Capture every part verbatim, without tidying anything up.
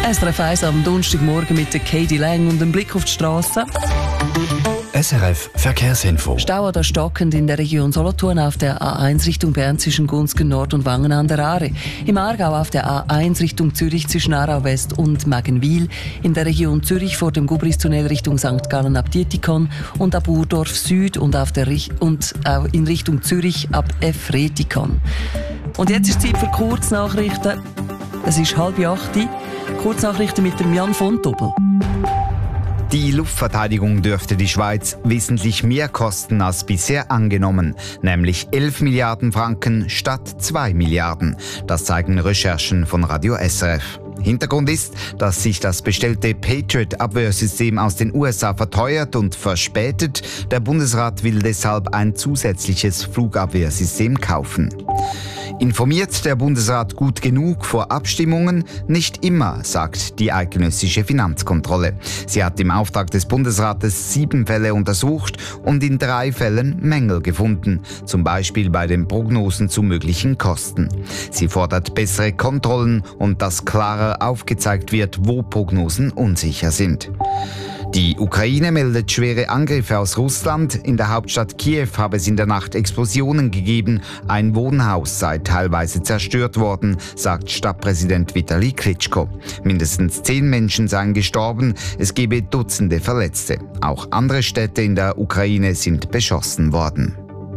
S R F eins am Donnerstagmorgen mit der Katie Lang und einem Blick auf die Straße. S R F Verkehrsinfo. Stau oder stockend in der Region Solothurn auf der A eins Richtung Bern zwischen Gunzgen Nord und Wangen an der Aare. Im Aargau auf der A eins Richtung Zürich zwischen Aarau West und Magenwil. In der Region Zürich vor dem Gubristunnel Richtung Sankt Gallen ab Dietikon und ab Urdorf Süd und, auf der Rich- und in Richtung Zürich ab Efretikon. Und jetzt ist Zeit für Kurznachrichten. Es ist halb acht. Kurznachrichten mit dem Jan von Doppel. Die Luftverteidigung dürfte die Schweiz wesentlich mehr kosten als bisher angenommen, nämlich elf Milliarden Franken statt zwei Milliarden. Das zeigen Recherchen von Radio S R F. Hintergrund ist, dass sich das bestellte Patriot-Abwehrsystem aus den U S A verteuert und verspätet. Der Bundesrat will deshalb ein zusätzliches Flugabwehrsystem kaufen. Informiert der Bundesrat gut genug vor Abstimmungen? Nicht immer, sagt die eidgenössische Finanzkontrolle. Sie hat im Auftrag des Bundesrates sieben Fälle untersucht und in drei Fällen Mängel gefunden, zum Beispiel bei den Prognosen zu möglichen Kosten. Sie fordert bessere Kontrollen und dass klarer aufgezeigt wird, wo Prognosen unsicher sind. Die Ukraine meldet schwere Angriffe aus Russland. In der Hauptstadt Kiew habe es in der Nacht Explosionen gegeben. Ein Wohnhaus sei teilweise zerstört worden, sagt Stadtpräsident Vitali Klitschko. Mindestens zehn Menschen seien gestorben. Es gebe Dutzende Verletzte. Auch andere Städte in der Ukraine sind beschossen worden.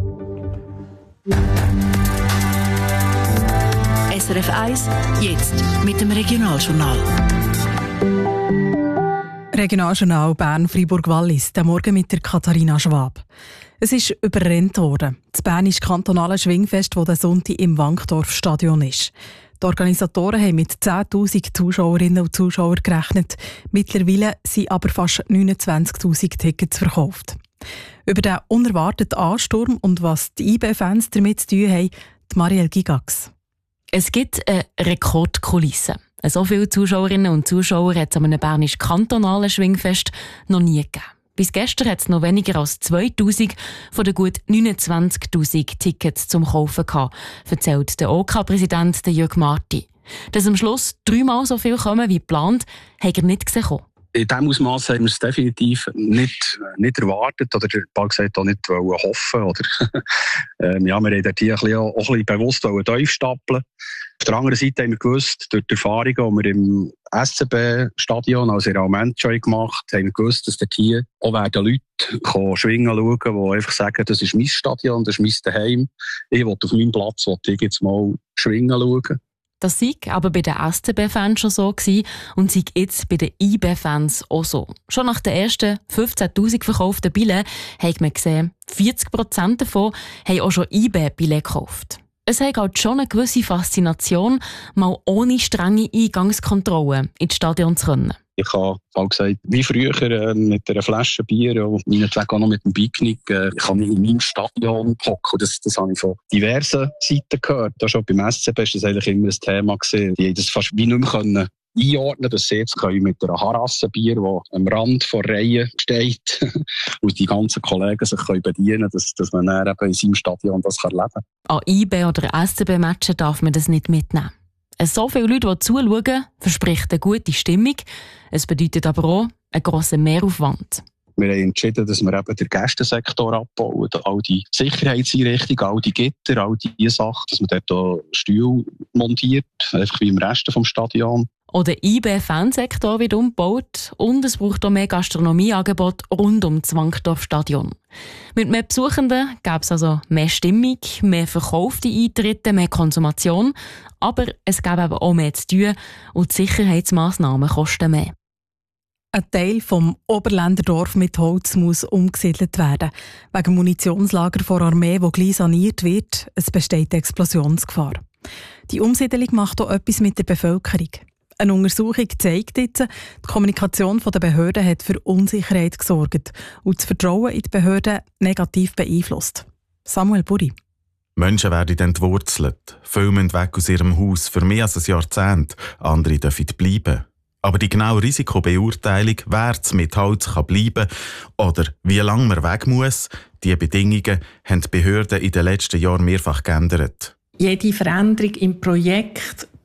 S R F eins, jetzt mit dem Regionaljournal. Regionaljournal Bern-Fribourg-Wallis, der Morgen mit der Katharina Schwab. Es ist überrennt worden. Das bernische kantonale Schwingfest, das der Sonntag im Wankdorf-Stadion ist. Die Organisatoren haben mit zehntausend Zuschauerinnen und Zuschauern gerechnet. Mittlerweile sind aber fast neunundzwanzigtausend Tickets verkauft. Über den unerwarteten Ansturm und was die I B-Fans damit zu tun haben, die Marielle Gigax. Es gibt eine Rekordkulisse. So viele Zuschauerinnen und Zuschauer hat es an einem bernischen kantonalen Schwingfest noch nie gegeben. Bis gestern hat es noch weniger als zweitausend von den gut neunundzwanzigtausend Tickets zum Kaufen gehabt, erzählt der O K-Präsident Jörg Marti. Dass am Schluss dreimal so viel kommen wie geplant, hat er nicht gesehen. In diesem Ausmaß haben wir es definitiv nicht, nicht erwartet oder ein paar gesagt auch nicht hoffen. Oder ähm, ja, wir haben dort hier ein bisschen, auch ein bisschen bewusst tief stapeln. Auf der anderen Seite haben wir gewusst, durch die Erfahrungen, die wir im S C B-Stadion, also in Alment schon gemacht haben, haben wir gewusst, dass dort hier auch werden Leute kommen, schwingen schauen, die einfach sagen, das ist mein Stadion, das ist mein Daheim. Ich will auf meinem Platz will ich jetzt mal schwingen schauen. Das sei aber bei den S C B-Fans schon so gewesen und sei jetzt bei den I B-Fans auch so. Schon nach den ersten fünfzehntausend verkauften Billets hat man gesehen, vierzig Prozent davon haben auch schon I B-Billets gekauft. Es hat halt schon eine gewisse Faszination, mal ohne strenge Eingangskontrollen ins Stadion zu können. Ich habe auch gesagt, wie früher äh, mit einer Flasche Bier und meinetwegen auch noch mit dem Picknick, äh, ich kann in meinem Stadion hocken. Das, das habe ich von diversen Seiten gehört. Da schon beim S C B war das eigentlich immer ein Thema gewesen. Die haben das fast wie nicht mehr können einordnen, dass sie jetzt können mit einer Harasse-Bier, die am Rand der Reihe steht und die ganzen Kollegen sich können bedienen können, dass, dass man dann eben in seinem Stadion das erleben kann. An I B- oder S C B-Matchen darf man das nicht mitnehmen. So viele Leute, die zuschauen, verspricht eine gute Stimmung. Es bedeutet aber auch einen grossen Mehraufwand. Wir haben entschieden, dass wir eben den Gästensektor abbauen. All die Sicherheitseinrichtungen, all die Gitter, all diese Sachen, dass man dort auch Stühle montiert, einfach wie im Rest des Stadions. Auch der I B-Fansektor wird umgebaut und es braucht auch mehr Gastronomieangebote rund um das Wankdorf-Stadion. Mit mehr Besuchenden gäbe es also mehr Stimmung, mehr verkaufte Eintritte, mehr Konsumation, aber es gäbe eben auch mehr zu tun und die Sicherheitsmassnahmen kosten mehr. Ein Teil vom Oberländerdorf mit Holz muss umgesiedelt werden. Wegen Munitionslager der Armee, das gleich saniert wird, es besteht Explosionsgefahr. Die Umsiedelung macht auch etwas mit der Bevölkerung. Eine Untersuchung zeigt jetzt, die Kommunikation der Behörden hat für Unsicherheit gesorgt und das Vertrauen in die Behörden negativ beeinflusst. Samuel Buri. Menschen werden entwurzelt, viele müssen weg aus ihrem Haus für mehr als ein Jahrzehnt, andere dürfen bleiben. Aber die genaue Risikobeurteilung, wer mit Holz kann bleiben oder wie lange man weg muss, diese Bedingungen haben die Behörden in den letzten Jahren mehrfach geändert. Jede Veränderung im Projekt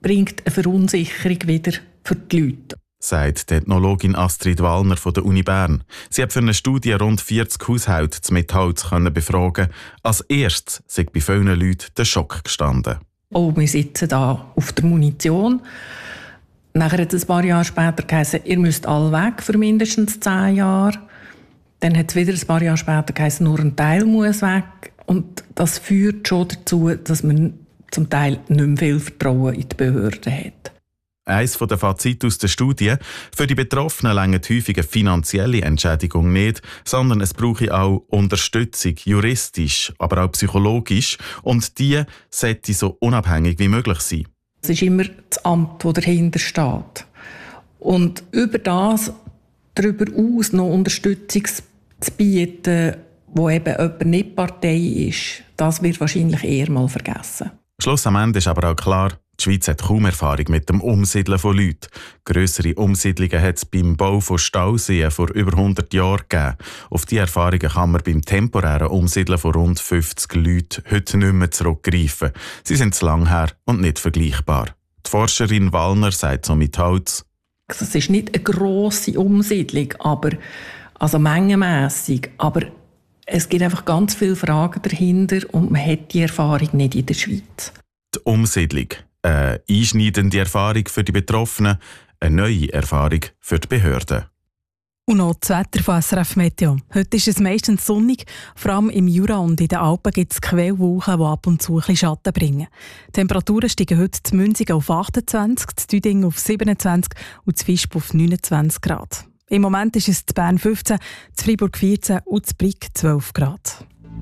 bringt eine Verunsicherung wieder für die Leute. Sagt die Ethnologin Astrid Wallner von der Uni Bern. Sie hat für eine Studie rund vierzig Haushalte zu Mitholz befragen. Als erstes sei bei vielen Leuten der Schock gestanden. Oh, wir sitzen da auf der Munition. Nachher hat es ein paar Jahre später geheißen, ihr müsst alle weg für mindestens zehn Jahre. Dann hat es wieder ein paar Jahre später geheißen, nur ein Teil muss weg. Und das führt schon dazu, dass man zum Teil nicht mehr viel Vertrauen in die Behörden hat. Eines der Fazite aus der Studie: Für die Betroffenen reicht häufig eine finanzielle Entschädigung nicht, sondern es brauche auch Unterstützung, juristisch, aber auch psychologisch. Und die sollte so unabhängig wie möglich sein. Es ist immer das Amt, das dahinter steht. Und über das, darüber aus noch Unterstützung zu bieten, wo eben jemand nicht Partei ist, das wird wahrscheinlich eher mal vergessen. Schluss am Ende ist aber auch klar, die Schweiz hat kaum Erfahrung mit dem Umsiedeln von Leuten. Grössere Umsiedlungen hat es beim Bau von Stauseen vor über hundert Jahren gegeben. Auf diese Erfahrungen kann man beim temporären Umsiedeln von rund fünfzig Leuten heute nicht mehr zurückgreifen. Sie sind zu lang her und nicht vergleichbar. Die Forscherin Wallner sagt so mit Holz: Es ist nicht eine grosse Umsiedlung, aber, also mengenmässig, aber es gibt einfach ganz viele Fragen dahinter und man hat die Erfahrung nicht in der Schweiz. Die Umsiedlung. Eine einschneidende Erfahrung für die Betroffenen, eine neue Erfahrung für die Behörden. Und noch das Wetter von S R F Meteo. Heute ist es meistens sonnig, vor allem im Jura und in den Alpen gibt es Quellwolken, die ab und zu ein bisschen Schatten bringen. Die Temperaturen steigen heute zu Münzigen auf achtundzwanzig, zu Düdingen auf siebenundzwanzig und zu Visp auf neunundzwanzig Grad. Im Moment ist es zu Bern fünfzehn, zu Freiburg vierzehn und zu Brig zwölf Grad.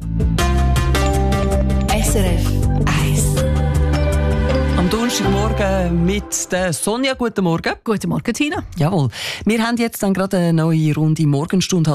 S R F eins. Am Donnerstagmorgen mit der Sonja. Guten Morgen. Guten Morgen, Tina. Jawohl. Wir haben jetzt dann gerade eine neue Runde Morgenstunde